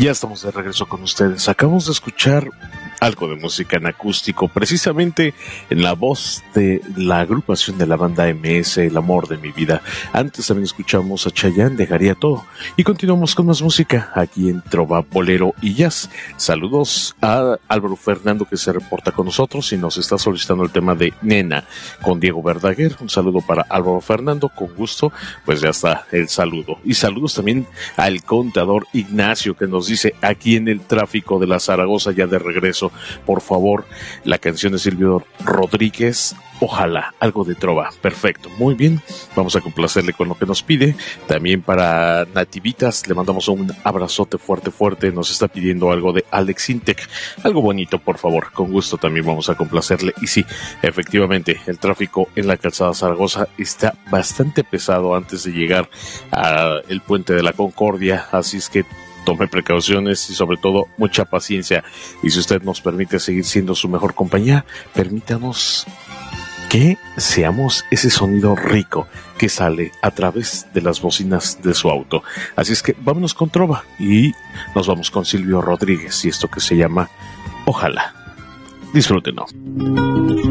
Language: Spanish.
Ya estamos de regreso con ustedes. Acabamos de escuchar algo de música en acústico, precisamente en la voz de la agrupación de la banda MS, El Amor de Mi Vida. Antes también escuchamos a Chayanne, Dejaría Todo. Y continuamos con más música aquí en Trova, Bolero y Jazz. Saludos a Álvaro Fernando, que se reporta con nosotros y nos está solicitando el tema de Nena con Diego Verdaguer. Un saludo para Álvaro Fernando, con gusto. Pues ya está el saludo. Y saludos también al contador Ignacio, que nos dice: aquí en el tráfico de la Zaragoza, ya de regreso, por favor, la canción de Silvio Rodríguez, Ojalá, algo de trova. Perfecto, muy bien, vamos a complacerle con lo que nos pide. También para Nativitas le mandamos un abrazote fuerte, nos está pidiendo algo de Alex Intec, algo bonito, por favor, con gusto también vamos a complacerle. Y sí, efectivamente, el tráfico en la calzada Zaragoza está bastante pesado antes de llegar al puente de la Concordia, así es que tome precauciones y sobre todo mucha paciencia. Y si usted nos permite seguir siendo su mejor compañía, permítanos que seamos ese sonido rico que sale a través de las bocinas de su auto. Así es que vámonos con trova y nos vamos con Silvio Rodríguez y esto que se llama Ojalá. Disfrútenlo.